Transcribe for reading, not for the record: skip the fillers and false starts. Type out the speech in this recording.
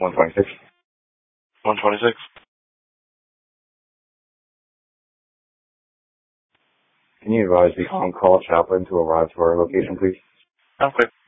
126. 126. Can you advise the on-call chaplain to arrive to our location, please? Okay.